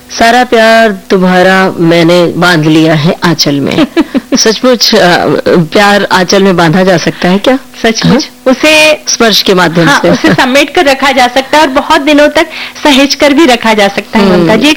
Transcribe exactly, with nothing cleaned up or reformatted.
सारा प्यार तुम्हारा मैंने बांध लिया है आंचल में। सचमुच प्यार आंचल में बांधा जा सकता है क्या? सचमुच हाँ? उसे स्पर्श के माध्यम हाँ, से उसे समेट कर रखा जा सकता है और बहुत दिनों तक सहेज कर भी रखा जा सकता है ममता जी। एक